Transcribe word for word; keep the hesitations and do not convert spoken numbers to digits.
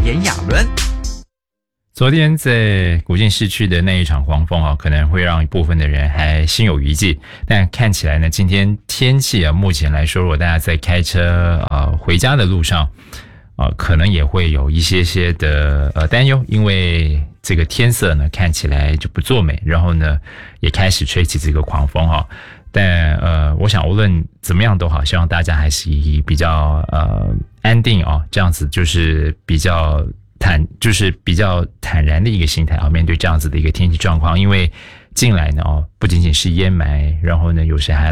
炎亚纶。 昨天在古晋市区的那一场狂风啊，可能会让一部分的人还心有余悸，但看起来呢，今天天气啊，目前来说，如果大家在开车啊、呃、回家的路上啊、呃，可能也会有一些些的呃担忧，因为这个天色呢看起来就不作美，然后呢也开始吹起这个狂风哈、啊。但呃，我想无论怎么样都好，希望大家还是以比较呃安定啊，这样子就是比较坦，就是比较坦然的一个心态啊，面对这样子的一个天气状况，因为近来呢哦，不仅仅是烟霾，然后呢有时还